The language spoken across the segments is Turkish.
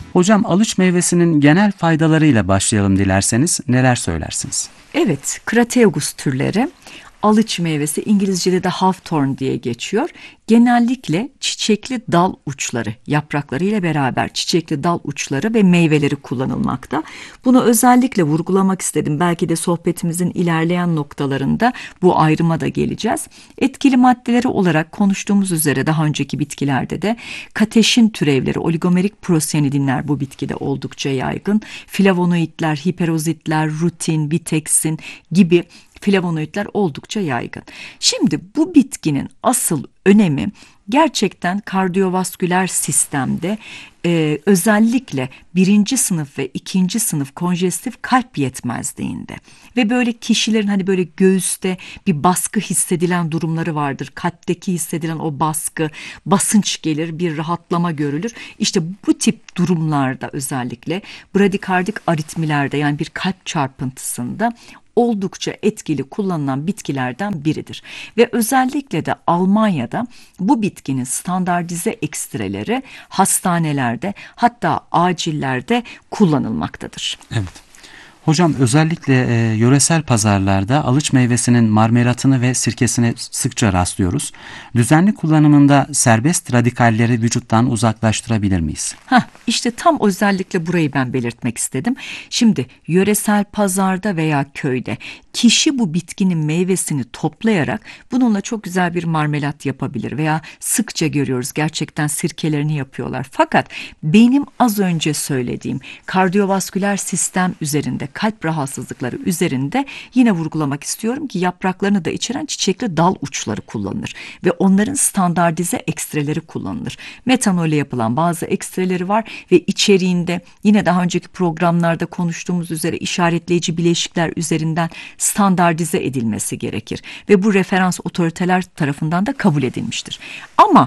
Hocam alıç meyvesinin genel faydalarıyla başlayalım dilerseniz. Neler söylersiniz? Evet, Krateus türleri alıç meyvesi İngilizce'de de hawthorn diye geçiyor. Genellikle çiçekli dal uçları, yaprakları ile beraber çiçekli dal uçları ve meyveleri kullanılmakta. Bunu özellikle vurgulamak istedim. Belki de sohbetimizin ilerleyen noktalarında bu ayrıma da geleceğiz. Etkili maddeleri olarak konuştuğumuz üzere daha önceki bitkilerde de kateşin türevleri, oligomerik prosyanidinler bu bitkide oldukça yaygın. Flavonoidler, hiperozitler, rutin, viteksin gibi flavonoidler oldukça yaygın. Şimdi bu bitkinin asıl önemi gerçekten kardiyovasküler sistemde özellikle birinci sınıf ve ikinci sınıf konjestif kalp yetmezliğinde ve böyle kişilerin hani böyle göğüste bir baskı hissedilen durumları vardır. Kalpteki hissedilen o baskı, basınç gelir, bir rahatlama görülür. İşte bu tip durumlarda özellikle bradikardik aritmilerde yani bir kalp çarpıntısında oldukça etkili kullanılan bitkilerden biridir. Ve özellikle de Almanya'da bu bitkinin standartize ekstreleri hastanelerde hatta acillerde kullanılmaktadır. Evet. Hocam özellikle yöresel pazarlarda alıç meyvesinin marmelatını ve sirkesine sıkça rastlıyoruz. Düzenli kullanımında serbest radikalleri vücuttan uzaklaştırabilir miyiz? İşte tam özellikle burayı ben belirtmek istedim. Şimdi yöresel pazarda veya köyde kişi bu bitkinin meyvesini toplayarak bununla çok güzel bir marmelat yapabilir veya sıkça görüyoruz gerçekten sirkelerini yapıyorlar. Fakat benim az önce söylediğim kardiyovasküler sistem üzerinde, kalp rahatsızlıkları üzerinde yine vurgulamak istiyorum ki yapraklarını da içeren çiçekli dal uçları kullanılır ve onların standartize ekstreleri kullanılır. Metanolle yapılan bazı ekstreleri var ve içeriğinde yine daha önceki programlarda konuştuğumuz üzere işaretleyici bileşikler üzerinden standartize edilmesi gerekir ve bu referans otoriteler tarafından da kabul edilmiştir. Ama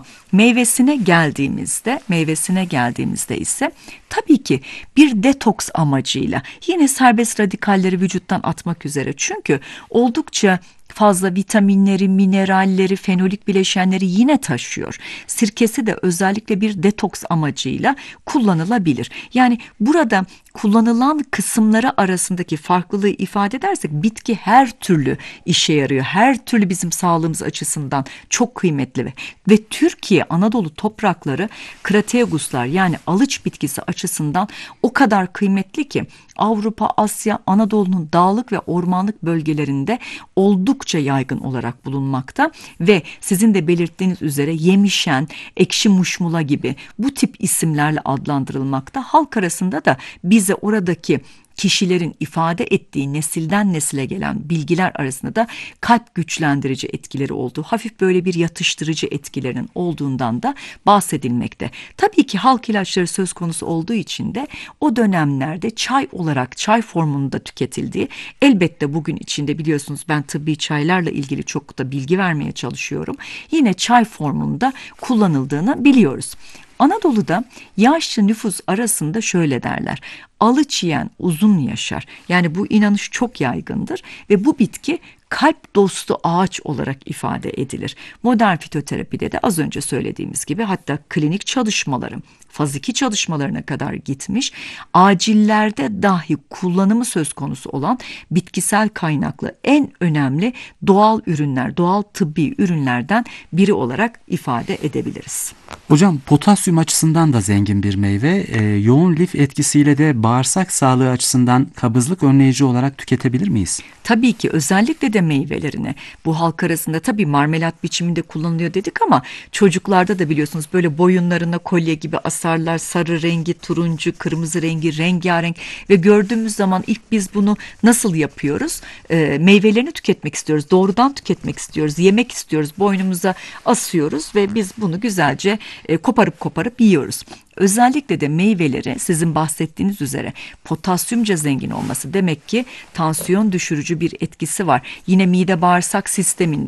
meyvesine geldiğimizde ise tabii ki bir detoks amacıyla yine serbest radikalleri vücuttan atmak üzere çünkü oldukça fazla vitaminleri, mineralleri, fenolik bileşenleri yine taşıyor. Sirkesi de özellikle bir detoks amacıyla kullanılabilir. Yani burada kullanılan kısımları arasındaki farklılığı ifade edersek bitki her türlü işe yarıyor. Her türlü bizim sağlığımız açısından çok kıymetli ve Türkiye Anadolu toprakları Krateus'lar yani alıç bitkisi açısından o kadar kıymetli ki Avrupa, Asya, Anadolu'nun dağlık ve ormanlık bölgelerinde oldukça yaygın olarak bulunmakta ve sizin de belirttiğiniz üzere yemişen, ekşi muşmula gibi bu tip isimlerle adlandırılmakta. Halk arasında da bize oradaki kişilerin ifade ettiği nesilden nesile gelen bilgiler arasında da kalp güçlendirici etkileri olduğu, hafif böyle bir yatıştırıcı etkilerinin olduğundan da bahsedilmekte. Tabii ki halk ilaçları söz konusu olduğu için de o dönemlerde çay olarak çay formunda tüketildiği, elbette bugün içinde biliyorsunuz ben tıbbi çaylarla ilgili çok da bilgi vermeye çalışıyorum. Yine çay formunda kullanıldığını biliyoruz. Anadolu'da yaşlı nüfus arasında şöyle derler. Alıç yiyen uzun yaşar. Yani bu inanış çok yaygındır ve bu bitki kalp dostu ağaç olarak ifade edilir. Modern fitoterapide de az önce söylediğimiz gibi hatta klinik çalışmaları, faz 2 çalışmalarına kadar gitmiş, acillerde dahi kullanımı söz konusu olan bitkisel kaynaklı en önemli doğal ürünler, doğal tıbbi ürünlerden biri olarak ifade edebiliriz. Hocam potasyum açısından da zengin bir meyve. Yoğun lif etkisiyle de bağırsak sağlığı açısından kabızlık önleyici olarak tüketebilir miyiz? Tabii ki özellikle de meyvelerini bu halk arasında tabii marmelat biçiminde kullanılıyor dedik ama çocuklarda da biliyorsunuz böyle boyunlarına kolye gibi asarlar, sarı rengi, turuncu, kırmızı rengi, rengarenk ve gördüğümüz zaman ilk biz bunu nasıl yapıyoruz? Meyvelerini tüketmek istiyoruz, doğrudan tüketmek istiyoruz, yemek istiyoruz, boynumuza asıyoruz ve biz bunu güzelce koparıp yiyoruz. Özellikle de meyveleri sizin bahsettiğiniz üzere potasyumca zengin olması demek ki tansiyon düşürücü bir etkisi var. Yine mide bağırsak sisteminde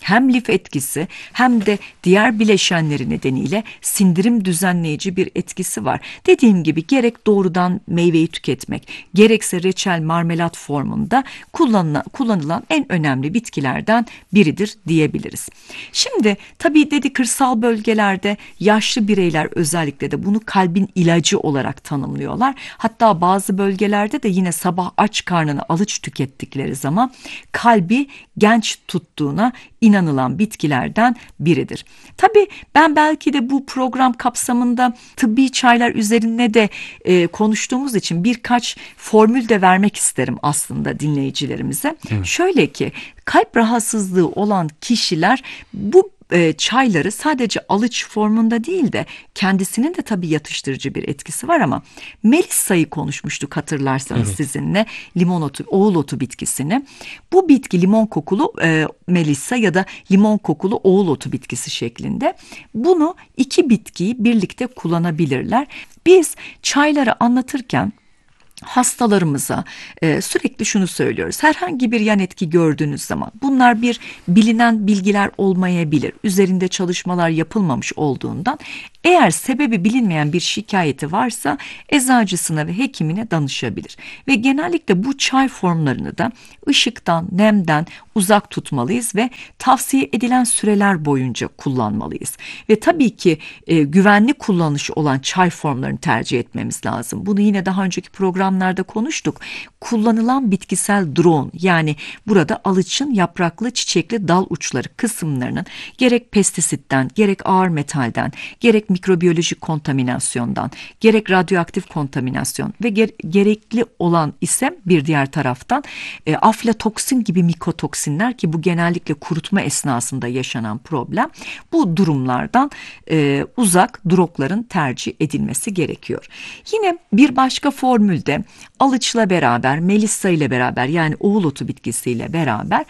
hem lif etkisi hem de diğer bileşenleri nedeniyle sindirim düzenleyici bir etkisi var. Dediğim gibi gerek doğrudan meyveyi tüketmek, gerekse reçel, marmelat formunda kullanılan en önemli bitkilerden biridir diyebiliriz. Şimdi tabii dedi kırsal bölgelerde yaşlı bireyler özellikle de bunu kalbin ilacı olarak tanımlıyorlar. Hatta bazı bölgelerde de yine sabah aç karnına alıç tükettikleri zaman kalbi genç tuttuğuna inanılan bitkilerden biridir. Tabii ben belki de bu program kapsamında tıbbi çaylar üzerine de konuştuğumuz için birkaç formül de vermek isterim aslında dinleyicilerimize. Evet. Şöyle ki kalp rahatsızlığı olan kişiler bu çayları sadece alıç formunda değil de kendisinin de tabii yatıştırıcı bir etkisi var ama Melisa'yı konuşmuştuk hatırlarsanız sizinle, limon otu, oğul otu bitkisini. Bu bitki limon kokulu Melisa ya da limon kokulu oğul otu bitkisi şeklinde. Bunu iki bitkiyi birlikte kullanabilirler. Biz çayları anlatırken hastalarımıza sürekli şunu söylüyoruz. Herhangi bir yan etki gördüğünüz zaman bunlar bir bilinen bilgiler olmayabilir. Üzerinde çalışmalar yapılmamış olduğundan eğer sebebi bilinmeyen bir şikayeti varsa eczacısına ve hekimine danışabilir. Ve genellikle bu çay formlarını da ışıktan, nemden uzak tutmalıyız ve tavsiye edilen süreler boyunca kullanmalıyız. Ve tabii ki güvenli kullanış olan çay formlarını tercih etmemiz lazım. Bunu yine daha önceki programlarda konuştuk. Kullanılan bitkisel drone, yani burada alıçın yapraklı çiçekli dal uçları kısımlarının gerek pestisitten, gerek ağır metalden, gerek mikrobiyolojik kontaminasyondan, gerek radyoaktif kontaminasyon ve gerekli olan ise bir diğer taraftan aflatoksin gibi mikotoksinler, ki bu genellikle kurutma esnasında yaşanan problem. Bu durumlardan uzak drogların tercih edilmesi gerekiyor. Yine bir başka formülde alıçla beraber, melissa ile beraber, yani oğul otu bitkisiyle beraber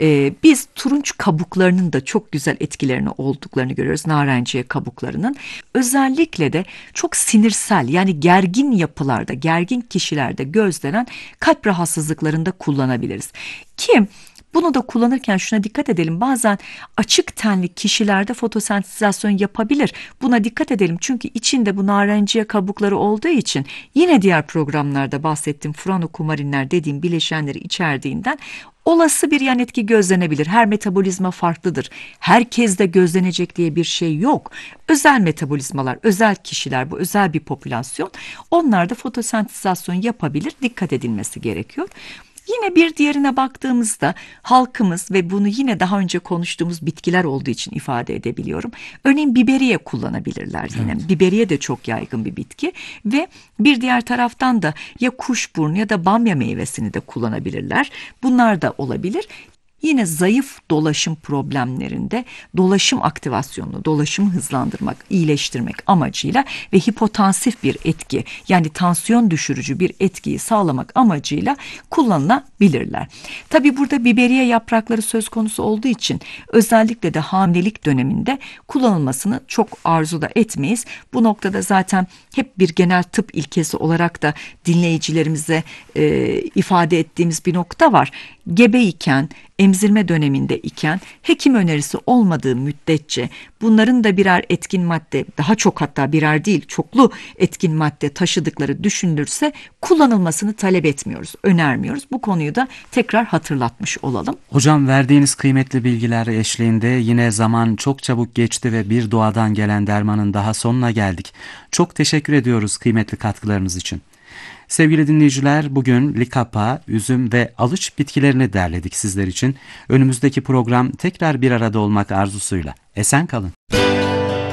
biz turunç kabuklarının da çok güzel etkilerini olduklarını görüyoruz. Narenciye kabuklarının. Özellikle de çok sinirsel, yani gergin yapılarda, gergin kişilerde gözlenen kalp rahatsızlıklarında kullanabiliriz. Ki bunu da kullanırken şuna dikkat edelim. Bazen açık tenli kişilerde fotosentezasyon yapabilir. Buna dikkat edelim. Çünkü içinde bu narenciye kabukları olduğu için yine diğer programlarda bahsettiğim furanokumarinler dediğim bileşenleri içerdiğinden olası bir yan etki gözlenebilir. Her metabolizma farklıdır. Herkes de gözlenecek diye bir şey yok. Özel metabolizmalar, özel kişiler, bu özel bir popülasyon. Onlar da fotosentezasyon yapabilir. Dikkat edilmesi gerekiyor. Yine bir diğerine baktığımızda halkımız, ve bunu yine daha önce konuştuğumuz bitkiler olduğu için ifade edebiliyorum. Örneğin biberiye kullanabilirler yine. Evet. Biberiye de çok yaygın bir bitki ve bir diğer taraftan da ya kuşburnu ya da bamya meyvesini de kullanabilirler. Bunlar da olabilir. Yine zayıf dolaşım problemlerinde dolaşım aktivasyonunu, dolaşımı hızlandırmak, iyileştirmek amacıyla ve hipotansif bir etki, yani tansiyon düşürücü bir etkiyi sağlamak amacıyla kullanılabilirler. Tabii burada biberiye yaprakları söz konusu olduğu için özellikle de hamilelik döneminde kullanılmasını çok arzu da etmeyiz. Bu noktada zaten hep bir genel tıp ilkesi olarak da dinleyicilerimize ifade ettiğimiz bir nokta var. Gebe iken, emzirme döneminde iken hekim önerisi olmadığı müddetçe bunların da birer etkin madde, daha çok hatta birer değil çoklu etkin madde taşıdıkları düşünülürse kullanılmasını talep etmiyoruz, önermiyoruz. Bu konuyu da tekrar hatırlatmış olalım. Hocam, verdiğiniz kıymetli bilgiler eşliğinde yine zaman çok çabuk geçti ve bir doğadan gelen dermanın daha sonuna geldik. Çok teşekkür ediyoruz kıymetli katkılarınız için. Sevgili dinleyiciler, bugün likapa, üzüm ve alıç bitkilerini derledik sizler için. Önümüzdeki program tekrar bir arada olmak arzusuyla. Esen kalın.